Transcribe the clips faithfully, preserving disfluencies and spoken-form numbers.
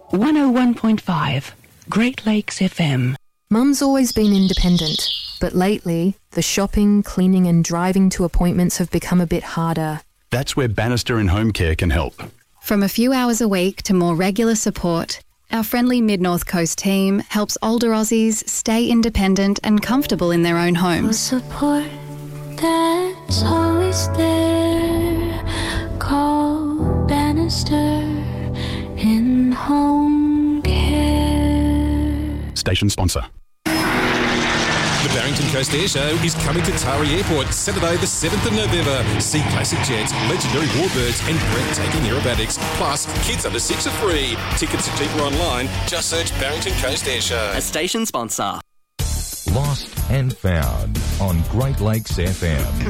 one oh one point five, Great Lakes F M. Mum's always been independent, but lately, the shopping, cleaning and driving to appointments have become a bit harder. That's where Bannister and Home Care can help. From a few hours a week to more regular support, our friendly Mid-North Coast team helps older Aussies stay independent and comfortable in their own homes. Support that's always there. Call Bannister in Home Care. Station sponsor. The Barrington Coast Air Show is coming to Tari Airport Saturday the seventh of November. See classic jets, legendary warbirds and breathtaking aerobatics. Plus, kids under six are free. Tickets are cheaper online. Just search Barrington Coast Air Show. A station sponsor. Lost and Found on Great Lakes F M.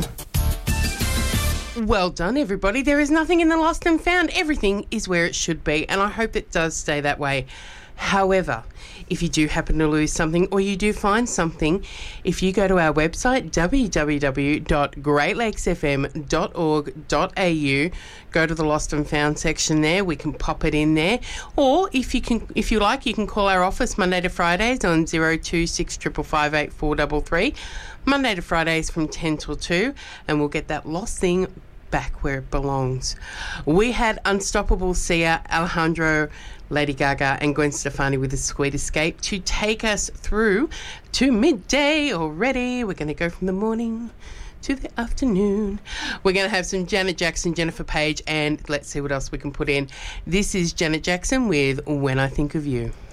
Well done, everybody. There is nothing in the lost and found. Everything is where it should be, and I hope it does stay that way. However, if you do happen to lose something or you do find something, if you go to our website, w w w dot great lakes f m dot org dot a u, go to the Lost and Found section there, we can pop it in there. Or if you can, if you like, you can call our office Monday to Fridays on zero two six five five five eight four three three, Monday to Fridays from ten till two, and we'll get that lost thing back where it belongs. We had Unstoppable Sia, Alejandro, Lady Gaga and Gwen Stefani with A Sweet Escape to take us through to midday already. We're going to go from the morning to the afternoon. We're going to have some Janet Jackson, Jennifer Page, and let's see what else we can put in. This is Janet Jackson with When I Think of You.